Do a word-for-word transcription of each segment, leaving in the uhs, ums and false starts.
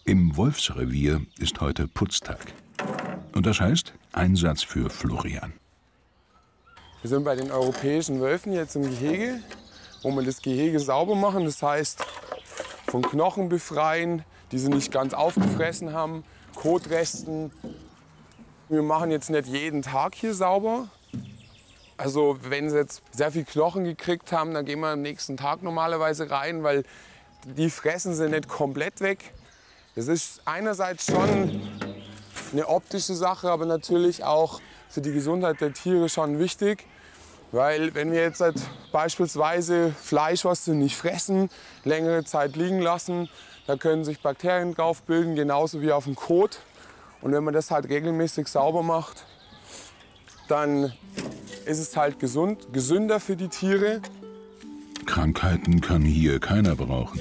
Im Wolfsrevier ist heute Putztag. Und das heißt Einsatz für Florian. Wir sind bei den europäischen Wölfen jetzt im Gehege, wo wir das Gehege sauber machen. Das heißt, von Knochen befreien, die sie nicht ganz aufgefressen haben, Kotresten. Wir machen jetzt nicht jeden Tag hier sauber. Also wenn sie jetzt sehr viel Knochen gekriegt haben, dann gehen wir am nächsten Tag normalerweise rein, weil die fressen sie nicht komplett weg. Das ist einerseits schon eine optische Sache, aber natürlich auch für die Gesundheit der Tiere schon wichtig. Weil wenn wir jetzt halt beispielsweise Fleisch, was sie nicht fressen, längere Zeit liegen lassen, da können sich Bakterien drauf bilden, genauso wie auf dem Kot. Und wenn man das halt regelmäßig sauber macht, dann ist es halt gesund, gesünder für die Tiere. Krankheiten kann hier keiner brauchen.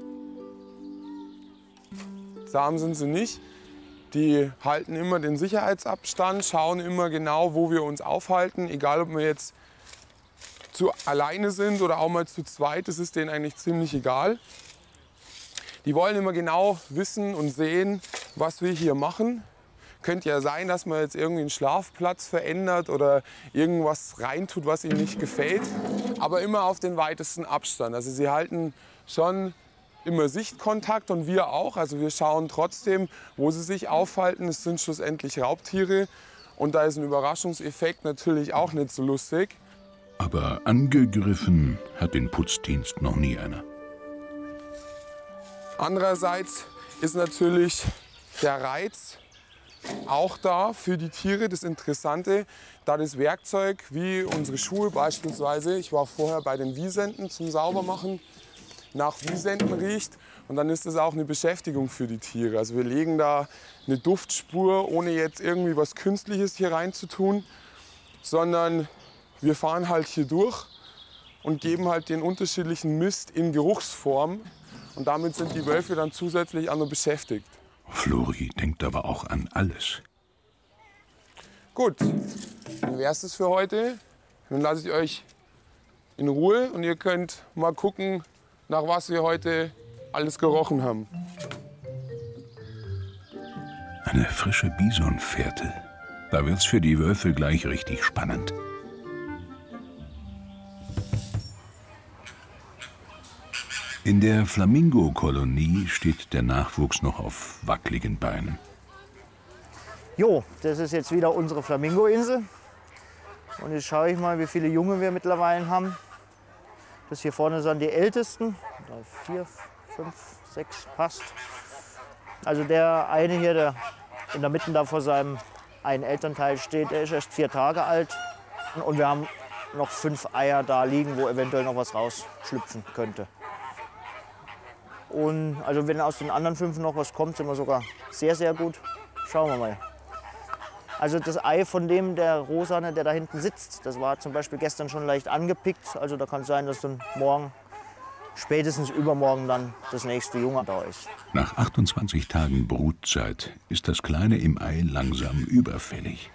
Zahm sind sie nicht. Die halten immer den Sicherheitsabstand, schauen immer genau, wo wir uns aufhalten. Egal, ob wir jetzt zu alleine sind oder auch mal zu zweit, das ist denen eigentlich ziemlich egal. Die wollen immer genau wissen und sehen, was wir hier machen. Könnte ja sein, dass man jetzt irgendwie einen Schlafplatz verändert oder irgendwas reintut, was ihnen nicht gefällt. Aber immer auf den weitesten Abstand. Also sie halten schon immer Sichtkontakt und wir auch. Also wir schauen trotzdem, wo sie sich aufhalten. Es sind schlussendlich Raubtiere. Und da ist ein Überraschungseffekt natürlich auch nicht so lustig. Aber angegriffen hat den Putzdienst noch nie einer. Andererseits ist natürlich der Reiz auch da für die Tiere. Das Interessante, da das Werkzeug wie unsere Schuhe beispielsweise, ich war vorher bei den Wiesenten zum Saubermachen, nach Wiesenten riecht. Und dann ist das auch eine Beschäftigung für die Tiere. Also wir legen da eine Duftspur, ohne jetzt irgendwie was Künstliches hier reinzutun, sondern wir fahren halt hier durch und geben halt den unterschiedlichen Mist in Geruchsform. Und damit sind die Wölfe dann zusätzlich auch noch beschäftigt. Flori denkt aber auch an alles. Gut, dann wäre es das für heute. Dann lasse ich euch in Ruhe und ihr könnt mal gucken, nach was wir heute alles gerochen haben. Eine frische Bisonfährte. Da wird's für die Wölfe gleich richtig spannend. In der Flamingo-Kolonie steht der Nachwuchs noch auf wackeligen Beinen. Jo, das ist jetzt wieder unsere Flamingo-Insel. Und jetzt schaue ich mal, wie viele Junge wir mittlerweile haben. Das hier vorne sind die ältesten. Vier, fünf, sechs passt. Also der eine hier, der in der Mitte da vor seinem einen Elternteil steht, der ist erst vier Tage alt. Und wir haben noch fünf Eier da liegen, wo eventuell noch was rausschlüpfen könnte. Und also wenn aus den anderen fünf noch was kommt, sind wir sogar sehr, sehr gut. Schauen wir mal. Also das Ei von dem, der Rosane, der da hinten sitzt, das war zum Beispiel gestern schon leicht angepickt. Also da kann es sein, dass dann morgen, spätestens übermorgen dann das nächste Junge da ist. Nach achtundzwanzig Tagen Brutzeit ist das Kleine im Ei langsam überfällig.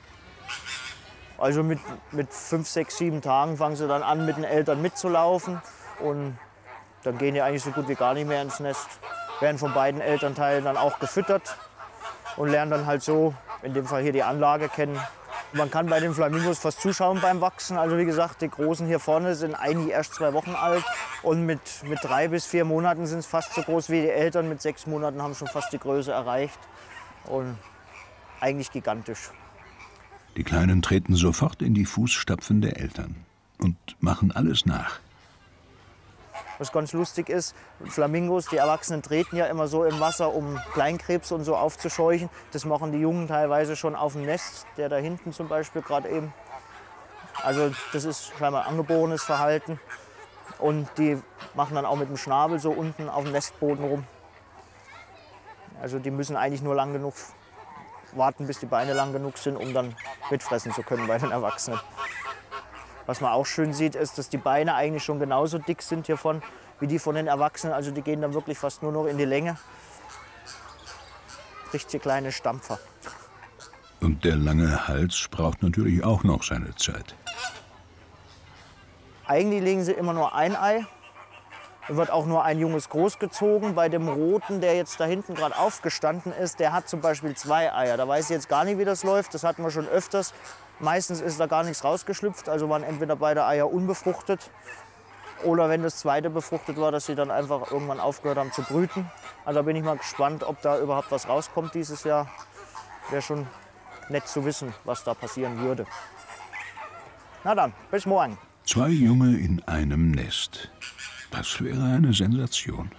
Also mit, mit fünf, sechs, sieben Tagen fangen sie dann an, mit den Eltern mitzulaufen. Und dann gehen die eigentlich so gut wie gar nicht mehr ins Nest. Werden von beiden Elternteilen dann auch gefüttert und lernen dann halt so, in dem Fall hier die Anlage kennen. Man kann bei den Flamingos fast zuschauen beim Wachsen. Also wie gesagt, die Großen hier vorne sind eigentlich erst zwei Wochen alt. Und mit, mit drei bis vier Monaten sind es fast so groß wie die Eltern. Mit sechs Monaten haben schon fast die Größe erreicht. Und eigentlich gigantisch. Die Kleinen treten sofort in die Fußstapfen der Eltern und machen alles nach. Was ganz lustig ist, Flamingos, die Erwachsenen treten ja immer so im Wasser, um Kleinkrebs und so aufzuscheuchen. Das machen die Jungen teilweise schon auf dem Nest, der da hinten zum Beispiel gerade eben. Also das ist scheinbar angeborenes Verhalten. Und die machen dann auch mit dem Schnabel so unten auf dem Nestboden rum. Also die müssen eigentlich nur lang genug warten, bis die Beine lang genug sind, um dann mitfressen zu können bei den Erwachsenen. Was man auch schön sieht, ist, dass die Beine eigentlich schon genauso dick sind hiervon wie die von den Erwachsenen. Also die gehen dann wirklich fast nur noch in die Länge. Richtige kleine Stampfer. Und der lange Hals braucht natürlich auch noch seine Zeit. Eigentlich legen sie immer nur ein Ei. wird auch nur ein Junges großgezogen. Bei dem Roten, der jetzt da hinten gerade aufgestanden ist, der hat zum Beispiel zwei Eier. Da weiß ich jetzt gar nicht, wie das läuft. Das hatten wir schon öfters. Meistens ist da gar nichts rausgeschlüpft. Also waren entweder beide Eier unbefruchtet oder wenn das zweite befruchtet war, dass sie dann einfach irgendwann aufgehört haben zu brüten. Also da bin ich mal gespannt, ob da überhaupt was rauskommt dieses Jahr. Wäre schon nett zu wissen, was da passieren würde. Na dann, bis morgen. Zwei Junge in einem Nest. Das wäre eine Sensation.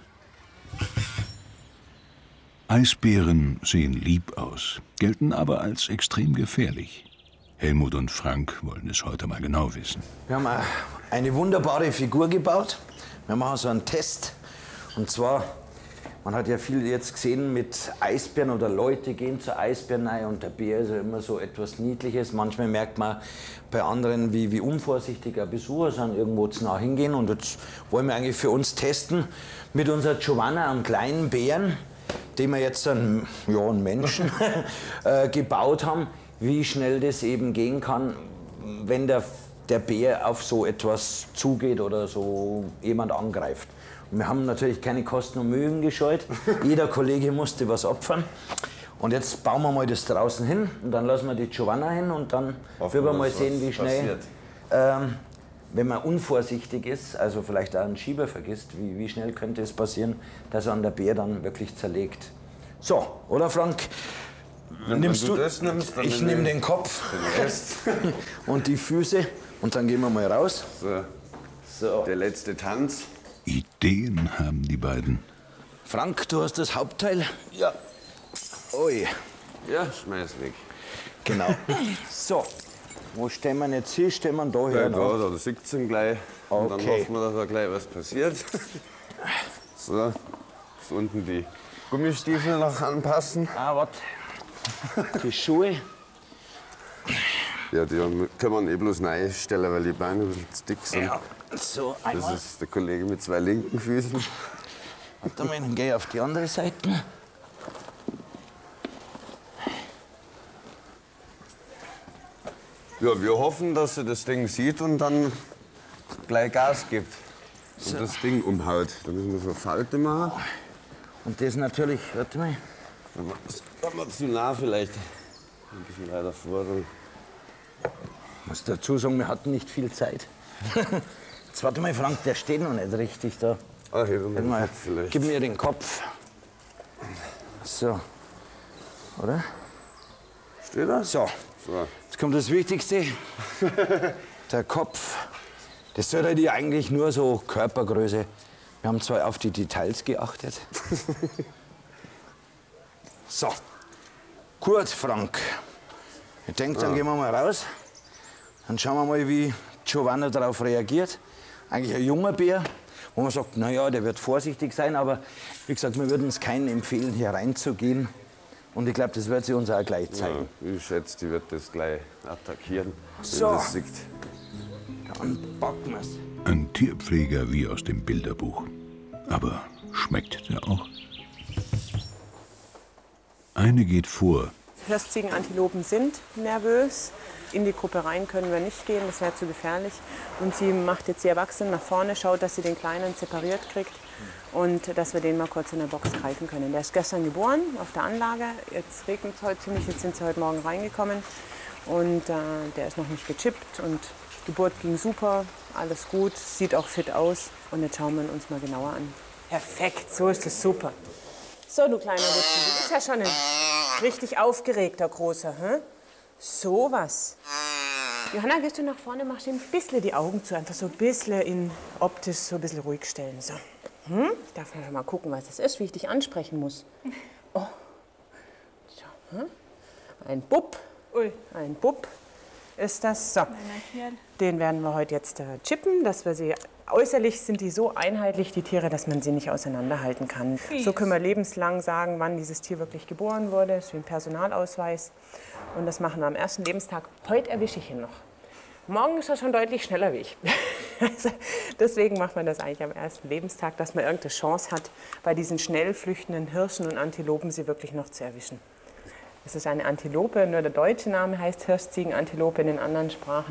Eisbären sehen lieb aus, gelten aber als extrem gefährlich. Helmut und Frank wollen es heute mal genau wissen. Wir haben eine wunderbare Figur gebaut. Wir machen so einen Test. Und zwar, man hat ja viel jetzt gesehen mit Eisbären oder Leute gehen zu Eisbären rein und der Bär ist ja immer so etwas Niedliches. Manchmal merkt man bei anderen, wie, wie unvorsichtig ein Besucher sind, irgendwo zu nah hingehen. Und jetzt wollen wir eigentlich für uns testen mit unserer Giovanna, einem kleinen Bären, den wir jetzt einen, ja, einen Menschen äh, gebaut haben, wie schnell das eben gehen kann, wenn der, der Bär auf so etwas zugeht oder so jemand angreift. Und wir haben natürlich keine Kosten und Mühen gescheut. Jeder Kollege musste was opfern. Und jetzt bauen wir mal das draußen hin und dann lassen wir die Giovanna hin und dann werden wir mal sehen, wie schnell, ähm, wenn man unvorsichtig ist, also vielleicht auch einen Schieber vergisst, wie, wie schnell könnte es passieren, dass er an der Bär dann wirklich zerlegt. So, oder Frank? Wenn Nimmst du du, das nimmst, dann ich nehm nehme ich den Kopf den Rest. und die Füße und dann gehen wir mal raus. So, So. der letzte Tanz. Ideen haben die beiden. Frank, du hast das Hauptteil. Ja. Ui. Ja, schmeiß weg. Genau. So. Wo stellen wir ihn jetzt hin? Stellen wir ihn da Ja, her? da, da sitzt ihn gleich. Und dann Okay. hoffen wir, dass da gleich was passiert. So, jetzt unten die Gummistiefel noch anpassen. Ah, warte. Die Schuhe. Ja, die können wir eh bloß reinstellen, weil die Beine ein bisschen zu dick sind. Ja. So, Das einmal. ist der Kollege mit zwei linken Füßen. Warte mal, dann gehe ich auf die andere Seite. Ja, wir hoffen, dass er das Ding sieht und dann gleich Gas gibt. Und das Ding umhaut. Da müssen wir so eine Falte machen. Und das natürlich, warte mal. Das kann man zu nah vielleicht. Ein bisschen weiter vor. Dann. Ich muss dazu sagen, wir hatten nicht viel Zeit. Jetzt warte mal, Frank, der steht noch nicht richtig da. Ach, hebe Warte mal mal, den Kopf vielleicht. gib mir den Kopf. So. Oder? Steht er? So. So. Jetzt kommt das Wichtigste. Der Kopf. Das sollte ja eigentlich nur so Körpergröße. Wir haben zwar auf die Details geachtet. So. Gut, Frank. Ich denke, dann gehen wir mal raus. Dann schauen wir mal, wie Giovanna darauf reagiert. Eigentlich ein junger Bär, wo man sagt, naja, der wird vorsichtig sein. Aber wie gesagt, wir würden es keinen empfehlen, hier reinzugehen. Und ich glaube, das wird sie uns auch gleich zeigen. Ja, ich schätze, die wird das gleich attackieren, So. wenn das sieht. Dann packen wir's. Ein Tierpfleger wie aus dem Bilderbuch. Aber schmeckt der auch? Eine geht vor. Hirschziegen, Antilopen sind nervös. In die Gruppe rein können wir nicht gehen, das wäre zu gefährlich. Und sie macht jetzt die Erwachsenen nach vorne, schaut, dass sie den Kleinen separiert kriegt und dass wir den mal kurz in der Box greifen können. Der ist gestern geboren auf der Anlage. Jetzt regnet es heute ziemlich, jetzt sind sie heute Morgen reingekommen. Und äh, der ist noch nicht gechippt und die Geburt ging super, alles gut, sieht auch fit aus. Und jetzt schauen wir ihn uns mal genauer an. Perfekt, so ist es super. So, du kleiner Wutzi, du bist ja schon ein richtig aufgeregter Großer, hä? So was. Johanna, gehst du nach vorne, machst dir ein bisschen die Augen zu, einfach so ein bisschen in optisch so ein bisschen ruhig stellen. So. Hm? Ich darf mal gucken, was das ist, wie ich dich ansprechen muss. Oh. So, hm? Ein Bub. Ui. Ein Bub ist das. So. Den werden wir heute jetzt äh, chippen, dass wir sie. Äußerlich sind die so einheitlich, die Tiere, dass man sie nicht auseinanderhalten kann. Fies. So können wir lebenslang sagen, wann dieses Tier wirklich geboren wurde. Das ist wie ein Personalausweis. Und das machen wir am ersten Lebenstag. Heute erwische ich ihn noch. Morgen ist er schon deutlich schneller wie ich. Also, deswegen macht man das eigentlich am ersten Lebenstag, dass man irgendeine Chance hat, bei diesen schnell flüchtenden Hirschen und Antilopen sie wirklich noch zu erwischen. Das ist eine Antilope, nur der deutsche Name heißt Hirschziegenantilope, in den anderen Sprachen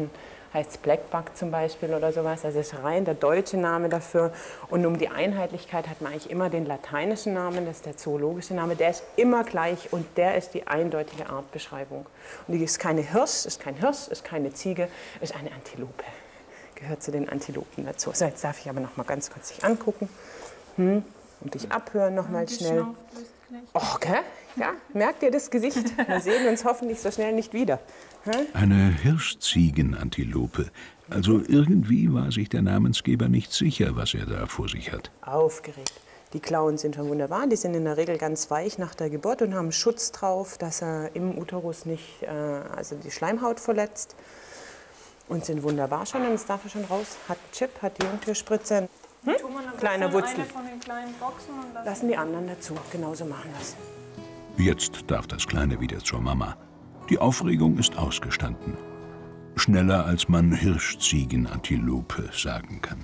heißt es Blackbuck zum Beispiel oder sowas. Also das ist rein der deutsche Name dafür. Und um die Einheitlichkeit hat man eigentlich immer den lateinischen Namen, das ist der zoologische Name. Der ist immer gleich und der ist die eindeutige Artbeschreibung. Und die ist keine Hirsch, ist kein Hirsch, ist keine Ziege, ist eine Antilope. Gehört zu den Antilopen dazu. So, jetzt darf ich aber noch mal ganz kurz dich angucken. Hm. Und dich abhören noch mal schnell. Okay, ja, merkt ihr das Gesicht? Wir sehen uns hoffentlich so schnell nicht wieder. Hm? Eine Hirschziegenantilope. Also irgendwie war sich der Namensgeber nicht sicher, was er da vor sich hat. Aufgeregt. Die Klauen sind schon wunderbar. Die sind in der Regel ganz weich nach der Geburt und haben Schutz drauf, dass er im Uterus nicht, äh, also die Schleimhaut verletzt. Und sind wunderbar schon. Und jetzt darf er schon raus. Hat einen Chip, hat die Jungtierspritze. Hm? Kleiner Wutzel. Von den kleinen Boxen und das Lassen die anderen dazu. Genauso machen wir es. Jetzt darf das Kleine wieder zur Mama. Die Aufregung ist ausgestanden. Schneller als man Hirschziegenantilope sagen kann.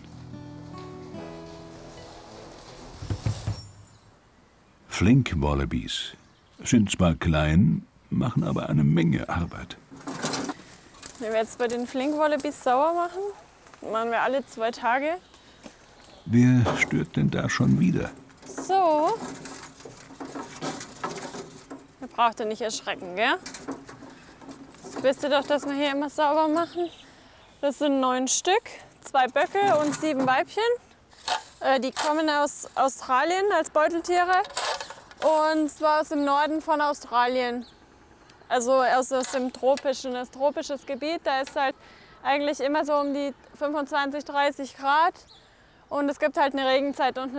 Flink-Wallabies sind zwar klein, machen aber eine Menge Arbeit. Wenn wir jetzt bei den Flink-Wallabies sauer machen, machen wir alle zwei Tage. Wer stört denn da schon wieder? So. Ihr braucht ihr nicht erschrecken, gell? Jetzt wisst ihr doch, dass wir hier immer sauber machen. Das sind neun Stück, zwei Böcke und sieben Weibchen. Äh, die kommen aus Australien als Beuteltiere und zwar aus dem Norden von Australien. Also aus, aus dem tropischen, das tropisches Gebiet. Da ist halt eigentlich immer so um die fünfundzwanzig, dreißig Grad. Und es gibt halt eine Regenzeit und